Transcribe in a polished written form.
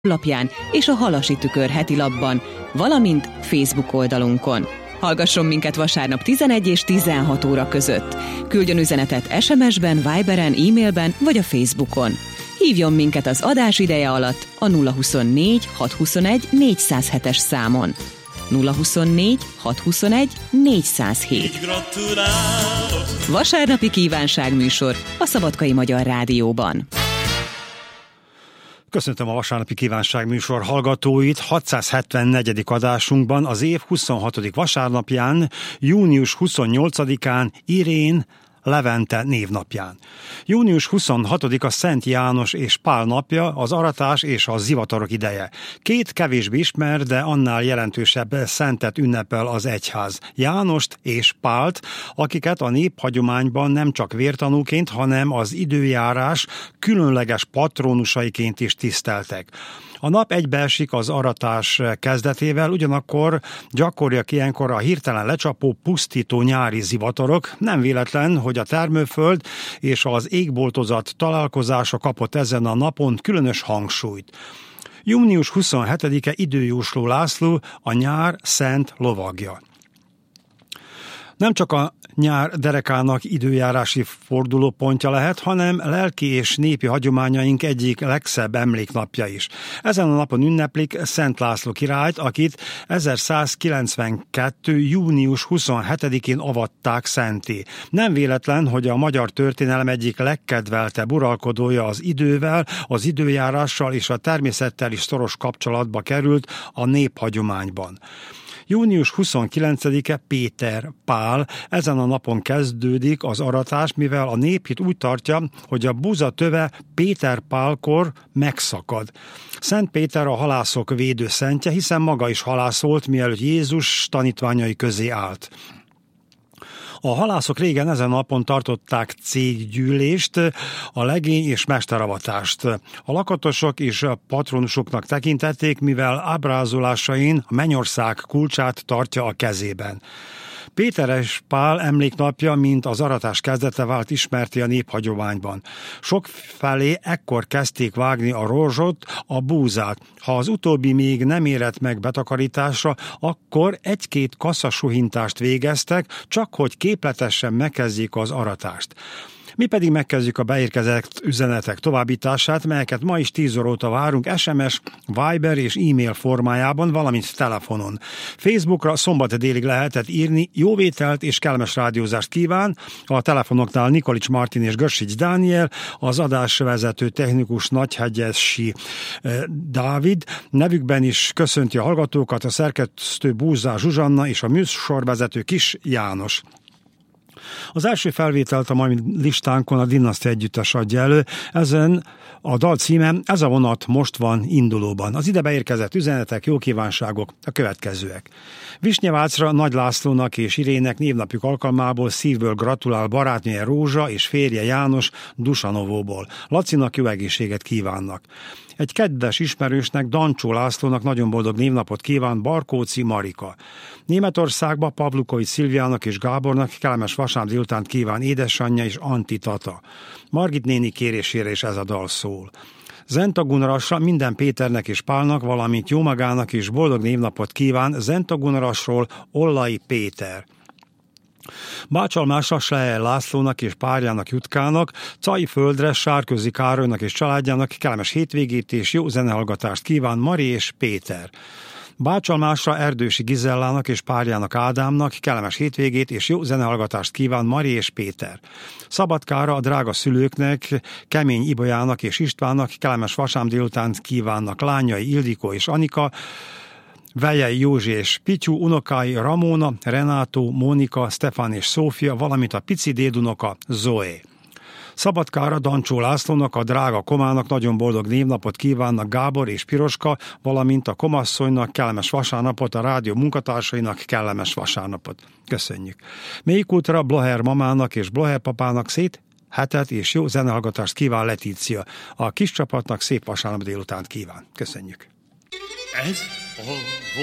lapján és a Halasi Tükör heti lapban, valamint Facebook oldalunkon. Hallgasson minket vasárnap 11 és 16 óra között. Küldjön üzenetet SMS-ben, Viberen, e-mailben vagy a Facebookon. Hívjon minket az adás ideje alatt a 024 621 407-es számon. 024 621 407. Vasárnapi kívánságműsor a Szabadkai Magyar Rádióban. Köszöntöm a vasárnapi kívánságműsor hallgatóit 674. adásunkban az év 26. vasárnapján, június 28-án Irén Levente névnapján. Június 26-a Szent János és Pál napja, az aratás és a zivatarok ideje. Két kevésbé ismert, de annál jelentősebb szentet ünnepel az egyház. Jánost és Pált, akiket a néphagyományban nem csak vértanúként, hanem az időjárás különleges patrónusaiként is tiszteltek. A nap egybeesik az aratás kezdetével, ugyanakkor gyakoriak ilyenkor a hirtelen lecsapó, pusztító nyári zivatarok. Nem véletlen, hogy a termőföld és az égboltozat találkozása kapott ezen a napon különös hangsúlyt. Június 27-e Időjósló László, a nyár szent lovagja. Nem csak a nyár derekának időjárási fordulópontja lehet, hanem lelki és népi hagyományaink egyik legszebb emléknapja is. Ezen a napon ünneplik Szent László királyt, akit 1192. június 27-én avatták szentté. Nem véletlen, hogy a magyar történelem egyik legkedveltebb uralkodója az idővel, az időjárással és a természettel is szoros kapcsolatba került a néphagyományban. Június 29-e Péter Pál, ezen a napon kezdődik az aratás, mivel a néphit úgy tartja, hogy a búza töve Péter Pálkor megszakad. Szent Péter a halászok védőszentje, hiszen maga is halász volt, mielőtt Jézus tanítványai közé állt. A halászok régen ezen a napon tartották céggyűlést, a legény és mesteravatást. A lakatosok és a patronusoknak tekintették, mivel ábrázolásain a mennyország kulcsát tartja a kezében. Péter és Pál emléknapja, mint az aratás kezdete vált ismerté a néphagyományban. Sok felé ekkor kezdték vágni a rózsot, a búzát. Ha az utóbbi még nem érett meg betakarításra, akkor egy-két kasszasuhintást végeztek, csak hogy képletesen megkezdjék az aratást. Mi pedig megkezdjük a beérkezett üzenetek továbbítását, melyeket ma is 10 óra óta várunk SMS, Viber és e-mail formájában, valamint telefonon. Facebookra szombat délig lehetett írni, jóvételt és kellemes rádiózást kíván. A telefonoknál Nikolics Martin és Görsics Dániel, az adásvezető technikus Nagyhegyesi Dávid. Nevükben is köszönti a hallgatókat a szerkesztő Búzár Zsuzsanna és a műsorvezető Kis János. Az első felvételt a mai listánkon a Dinasztia együttes adja elő, ezen a dal címe Ez a vonat most van indulóban. Az ide beérkezett üzenetek, jó kívánságok a következőek. Visnyevácra Nagy Lászlónak és Irének névnapjuk alkalmából szívből gratulál barátnője Rózsa és férje János Dusanovóból. Lacinak jó egészséget kívánnak. Egy kedves ismerősnek, Dancsó Lászlónak nagyon boldog névnapot kíván Barkóci Marika. Németországba Pavlukovics Szilviának és Gábornak kellemes vasárnap délutánt kíván édesanyja és Anti Tata. Margit néni kérésére is ez a dal szól. Zentagunarasra minden Péternek és Pálnak, valamint jómagának is boldog névnapot kíván Zentagunarasról Ollai Péter. Bácsalmásra Schleyer Lászlónak és párjának Jutkának, Caiföldre Sárközi Károlynak és családjának kellemes hétvégét és jó zenehallgatást kíván Mari és Péter. Bácsalmásra Erdősi Gizellának és párjának Ádámnak kellemes hétvégét és jó zenehallgatást kíván Mari és Péter. Szabadkára a drága szülőknek, Kemény Ibolyának és Istvánnak kellemes vasárnap délutánt kívánnak lányai Ildikó és Anika, Vejei Józsi és Pityu, unokái Ramóna, Renátó, Mónika, Stefán és Szófia, valamint a pici dédunoka Zoe. Szabadkára Dancsó Lászlónak, a drága komának nagyon boldog névnapot kívánnak Gábor és Piroska, valamint a komasszonynak kellemes vasárnapot, a rádió munkatársainak kellemes vasárnapot. Köszönjük. Mélykultra Bloher mamának és Bloher papának szét hetet és jó zenehallgatást kíván Letícia. A kis csapatnak szép vasárnap délutánt kíván. Köszönjük. Ez